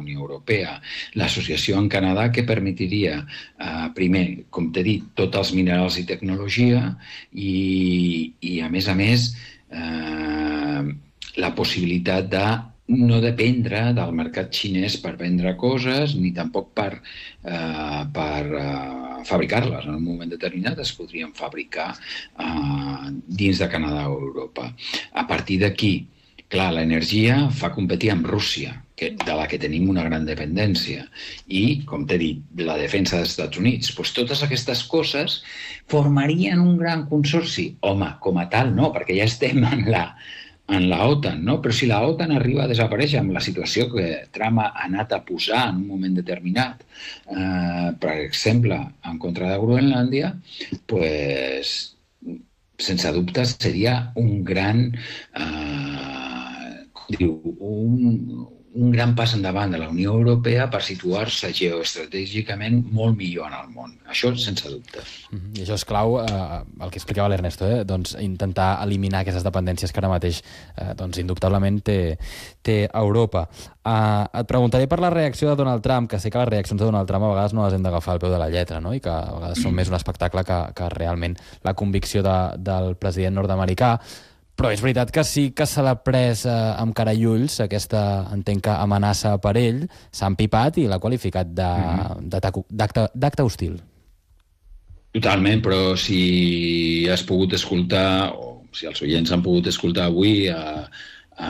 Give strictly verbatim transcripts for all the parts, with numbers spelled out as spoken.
Unió Europea. L'associació amb Canadà que permetiria, eh, primer, com t'he dit, tots els minerals i tecnologia i, i a més a més, eh, la possibilitat de no dependre del mercat xinès per vendre coses ni tampoc per, eh, per eh, fabricar-les. En un moment determinat es podrien fabricar eh, dins de Canadà o Europa. A partir d'aquí, clar, l'energia fa competir amb Rússia, que, de la que tenim una gran dependència, i, com t'he dit, la defensa dels Estats Units. Doncs totes aquestes coses formarien un gran consorci. Home, com a tal, no, perquè ja estem en la, en la OTAN, no? Però si la OTAN arriba a desaparèixer amb la situació que Trump ha anat a posar en un moment determinat, eh, per exemple, en contra de Groenlàndia, doncs, sense dubte, seria un gran... Eh, diu, un, un gran pas endavant de la Unió Europea per situar-se geoestratègicament molt millor en el món. Això sense dubte. Mm-hmm. I això és clau, eh, el que explicava l'Ernesto, eh? doncs, intentar eliminar aquestes dependències que ara mateix eh, doncs, indubtablement té, té Europa. Uh, et preguntaré per la reacció de Donald Trump, que sé que les reaccions de Donald Trump a vegades no les hem d'agafar al peu de la lletra, no? I que a vegades són més un espectacle que, que realment la convicció de, del president nord-americà. Però és veritat que sí que se l'ha pres eh, amb cara i ulls, aquesta, entenc que amenaça per ell, s'ha empipat i l'ha qualificat d'acte hostil. Totalment, però si has pogut escoltar, o si els oients han pogut escoltar avui a, a,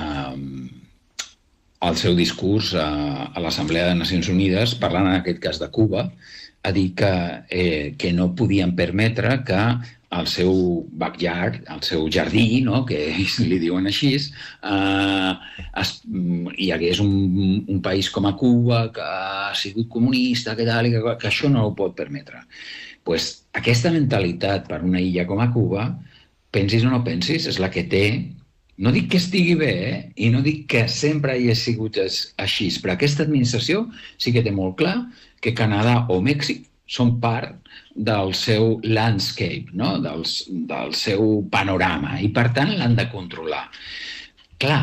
el seu discurs a, a l'Assemblea de Nacions Unides, parlant en aquest cas de Cuba, ha dit que, eh, que no podien permetre que al seu backyard, al seu jardí, no? Que ells li diuen així, eh, es, hi hagués un, un país com a Cuba que ha sigut comunista, que, tal, que, que això no ho pot permetre. Pues, aquesta mentalitat per una illa com a Cuba, pensis o no pensis, és la que té. No dic que estigui bé, eh? I no dic que sempre hagi sigut així, però aquesta administració sí que té molt clar que Canadà o Mèxic són part del seu landscape, no? Dels, del seu panorama, i per tant l'han de controlar. Clar,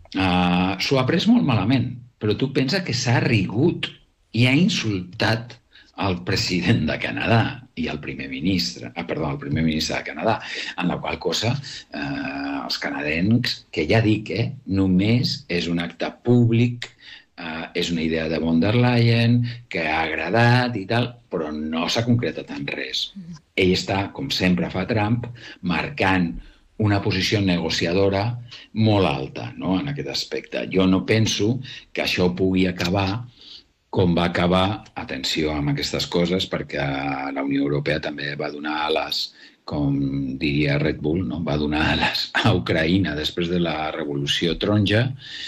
uh, s'ho ha pres molt malament, però tu pensa que s'ha rigut i ha insultat el president de Canadà i el primer ministre, ah, perdó, el primer ministre de Canadà, en la qual cosa eh, els canadencs, que ja dic, eh, només és un acte públic, eh, és una idea de von der Leyen, que ha agradat i tal, però no s'ha concretat en res. Ell està, com sempre fa Trump, marcant una posició negociadora molt alta, no?, en aquest aspecte. Jo no penso que això pugui acabar com va acabar, atenció amb aquestes coses, perquè la Unió Europea també va donar ales, com diria Red Bull, no? Va donar ales a Ucraïna després de la Revolució Taronja,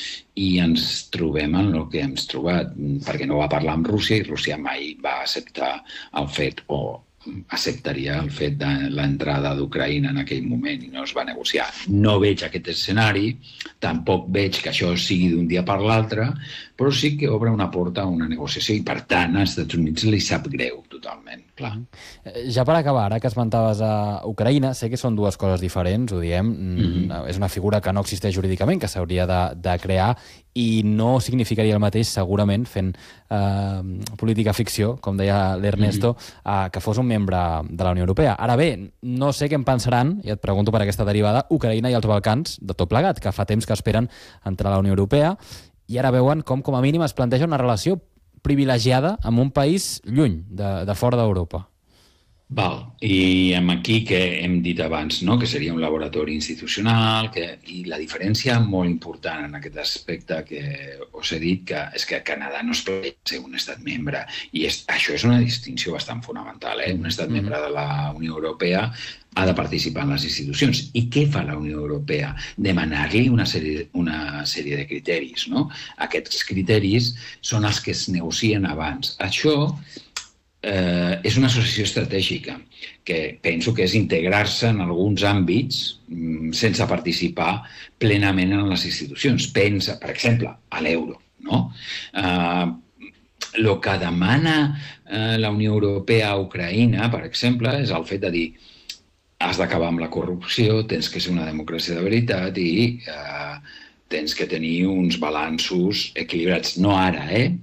i ens trobem en el que hem trobat, perquè no va parlar amb Rússia i Rússia mai va acceptar el fet, o acceptaria el fet de l'entrada d'Ucraïna en aquell moment i no es va negociar. No veig aquest escenari, tampoc veig que això sigui d'un dia per l'altre, però sí que obre una porta a una negociació i, per tant, als Estats Units li sap greu totalment, clar. Ja per acabar, ara que esmentaves a Ucraïna, sé que són dues coses diferents, ho diem, mm-hmm. És una figura que no existeix jurídicament, que s'hauria de, de crear, i no significaria el mateix, segurament, fent eh, política ficció, com deia l'Ernesto, mm-hmm. eh, que fos un membre de la Unió Europea. Ara bé, no sé què en pensaran, i et pregunto per aquesta derivada, Ucraïna i els Balcans, de tot plegat, que fa temps que esperen entrar a la Unió Europea, i ara veuen com, com a mínim, es planteja una relació privilegiada amb un país lluny, de, de fora d'Europa. Val, i aquí que hem dit abans, no?, que seria un laboratori institucional, que, i la diferència molt important en aquest aspecte que us he dit, que és que Canadà no es pot ser un estat membre, i és, això és una distinció bastant fonamental, eh? Un estat membre de la Unió Europea ha de participar en les institucions. I què fa la Unió Europea? Demanar-li una sèrie, una sèrie de criteris, no? Aquests criteris són els que es negocien abans. Això eh, és una associació estratègica, que penso que és integrar-se en alguns àmbits sense participar plenament en les institucions. Pensa, per exemple, a l'euro, no? Eh, el que demana eh, la Unió Europea a Ucraïna, per exemple, és el fet de dir has d'acabar amb la corrupció, tens que ser una democràcia de veritat i eh, tens que tenir uns balanços equilibrats. No ara, eh?